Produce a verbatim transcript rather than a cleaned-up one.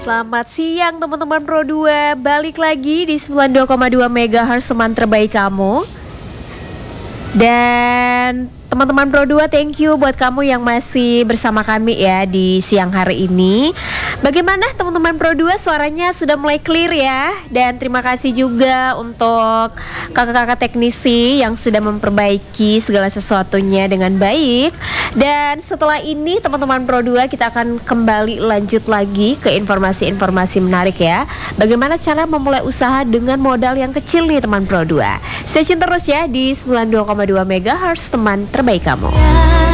Selamat siang teman-teman Pro dua. Balik lagi di sembilan puluh dua koma dua megahertz teman terbaik kamu. Dan teman-teman Pro dua, thank you buat kamu yang masih bersama kami ya di siang hari ini. Bagaimana teman-teman Pro dua, suaranya sudah mulai clear ya. Dan terima kasih juga untuk kakak-kakak teknisi yang sudah memperbaiki segala sesuatunya dengan baik. Dan setelah ini teman-teman Pro dua, kita akan kembali lanjut lagi ke informasi-informasi menarik ya. Bagaimana cara memulai usaha dengan modal yang kecil nih teman Pro dua. Stay tune terus ya di sembilan puluh dua koma dua megahertz teman terbaik kamu.